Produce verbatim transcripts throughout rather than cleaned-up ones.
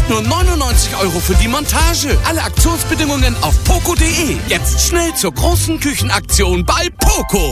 nur neunundneunzig Euro für die Montage. Alle Aktionsbedingungen auf poco punkt de. Jetzt schnell zur großen Küchenaktion bei Poco.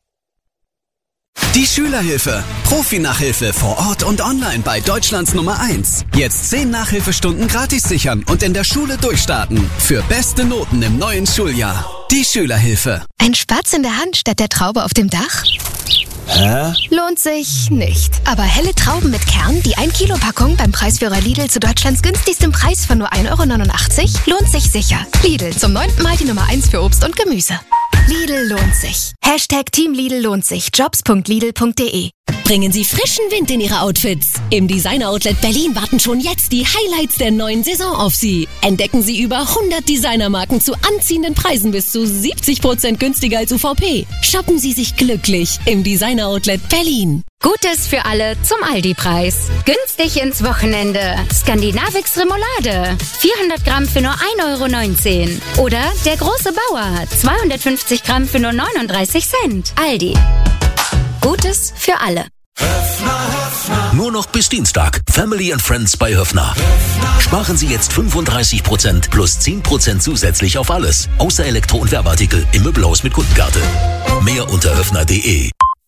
Die Schülerhilfe. Profi-Nachhilfe vor Ort und online bei Deutschlands Nummer eins. Jetzt zehn Nachhilfestunden gratis sichern und in der Schule durchstarten. Für beste Noten im neuen Schuljahr. Die Schülerhilfe. Ein Spatz in der Hand statt der Traube auf dem Dach? Hä? Lohnt sich nicht. Aber helle Trauben mit Kern, die ein Kilo Packung beim Preisführer Lidl zu Deutschlands günstigstem Preis von nur ein Euro neunundachtzig, lohnt sich sicher. Lidl, zum neunten Mal die Nummer eins für Obst und Gemüse. Lidl lohnt sich. Hashtag Team Lidl lohnt sich. jobs punkt lidl punkt de. Bringen Sie frischen Wind in Ihre Outfits. Im Designer Outlet Berlin warten schon jetzt die Highlights der neuen Saison auf Sie. Entdecken Sie über hundert Designermarken zu anziehenden Preisen bis zu siebzig Prozent günstiger als U V P. Shoppen Sie sich glücklich im Designer Outlet Berlin. Gutes für alle zum Aldi-Preis. Günstig ins Wochenende. Skandinavix Remoulade. vierhundert Gramm für nur ein Euro neunzehn. Oder der große Bauer. zweihundertfünfzig Gramm für nur neununddreißig Cent. Aldi. Gutes für alle. Nur noch bis Dienstag. Family and Friends bei Höffner. Sparen Sie jetzt fünfunddreißig Prozent plus zehn Prozent zusätzlich auf alles. Außer Elektro- und Werbeartikel im Möbelhaus mit Kundenkarte. Mehr unter höffner punkt de.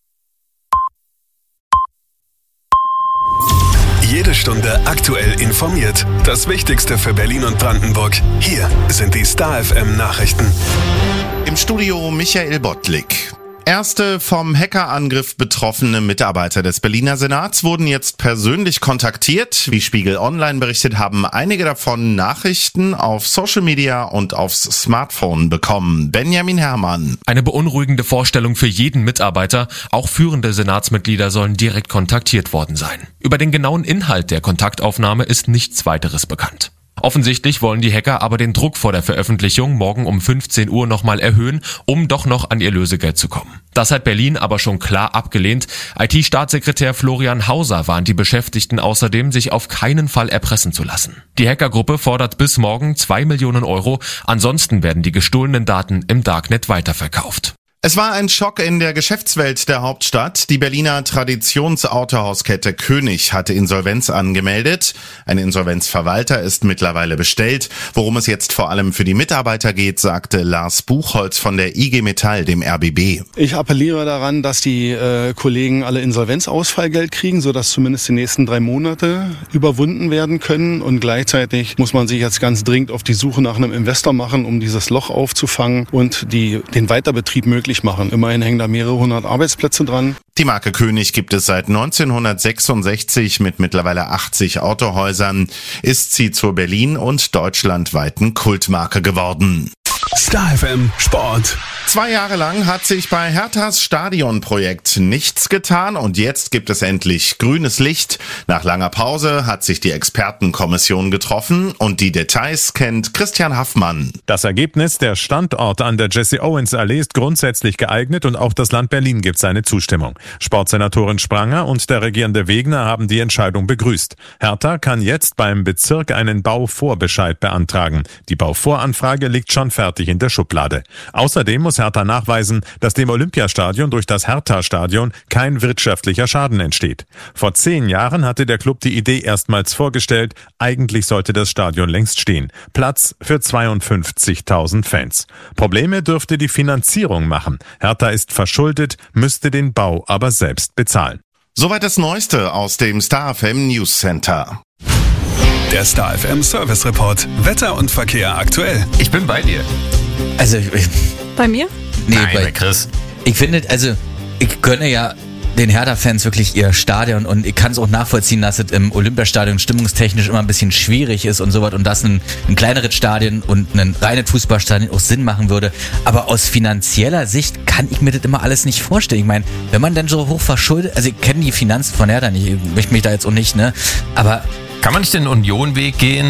Jede Stunde aktuell informiert. Das Wichtigste für Berlin und Brandenburg. Hier sind die Star F M Nachrichten. Im Studio Michael Bottlik. Erste vom Hackerangriff betroffene Mitarbeiter des Berliner Senats wurden jetzt persönlich kontaktiert. Wie Spiegel Online berichtet, haben einige davon Nachrichten auf Social Media und aufs Smartphone bekommen. Benjamin Herrmann. Eine beunruhigende Vorstellung für jeden Mitarbeiter. Auch führende Senatsmitglieder sollen direkt kontaktiert worden sein. Über den genauen Inhalt der Kontaktaufnahme ist nichts weiteres bekannt. Offensichtlich wollen die Hacker aber den Druck vor der Veröffentlichung morgen um fünfzehn Uhr nochmal erhöhen, um doch noch an ihr Lösegeld zu kommen. Das hat Berlin aber schon klar abgelehnt. I T-Staatssekretär Florian Hauser warnt die Beschäftigten außerdem, sich auf keinen Fall erpressen zu lassen. Die Hackergruppe fordert bis morgen zwei Millionen Euro, ansonsten werden die gestohlenen Daten im Darknet weiterverkauft. Es war ein Schock in der Geschäftswelt der Hauptstadt. Die Berliner Traditionsautohauskette König hatte Insolvenz angemeldet. Ein Insolvenzverwalter ist mittlerweile bestellt. Worum es jetzt vor allem für die Mitarbeiter geht, sagte Lars Buchholz von der I G Metall, dem R B B. Ich appelliere daran, dass die äh, Kollegen alle Insolvenzausfallgeld kriegen, sodass zumindest die nächsten drei Monate überwunden werden können. Und gleichzeitig muss man sich jetzt ganz dringend auf die Suche nach einem Investor machen, um dieses Loch aufzufangen und die, den Weiterbetrieb möglich machen. Immerhin hängen da mehrere hundert Arbeitsplätze dran. Die Marke König gibt es seit neunzehnhundertsechsundsechzig mit mittlerweile achtzig Autohäusern. Ist sie zur Berlin- und deutschlandweiten Kultmarke geworden. Star F M Sport. Zwei Jahre lang hat sich bei Herthas Stadionprojekt nichts getan und jetzt gibt es endlich grünes Licht. Nach langer Pause hat sich die Expertenkommission getroffen und die Details kennt Christian Haffmann. Das Ergebnis, der Standort an der Jesse Owens Allee ist grundsätzlich geeignet und auch das Land Berlin gibt seine Zustimmung. Sportsenatorin Spranger und der regierende Wegner haben die Entscheidung begrüßt. Hertha kann jetzt beim Bezirk einen Bauvorbescheid beantragen. Die Bauvoranfrage liegt schon fertig in der Schublade. Außerdem muss Hertha nachweisen, dass dem Olympiastadion durch das Hertha-Stadion kein wirtschaftlicher Schaden entsteht. Vor zehn Jahren hatte der Club die Idee erstmals vorgestellt. Eigentlich sollte das Stadion längst stehen. Platz für zweiundfünfzigtausend Fans. Probleme dürfte die Finanzierung machen. Hertha ist verschuldet, müsste den Bau aber selbst bezahlen. Soweit das Neueste aus dem Star F M News Center. Der Star F M Service Report. Wetter und Verkehr aktuell. Ich bin bei dir. Also, ich, bei mir? Nee, Nein, bei, bei Chris. Ich finde, also, ich gönne ja den Hertha-Fans wirklich ihr Stadion und ich kann es auch nachvollziehen, dass es im Olympiastadion stimmungstechnisch immer ein bisschen schwierig ist und sowas und dass ein, ein kleineres Stadion und ein reines Fußballstadion auch Sinn machen würde. Aber aus finanzieller Sicht kann ich mir das immer alles nicht vorstellen. Ich meine, wenn man denn so hoch verschuldet, also ich kenne die Finanzen von Hertha nicht, ich möchte mich da jetzt auch nicht, ne, aber kann man nicht den Union-Weg gehen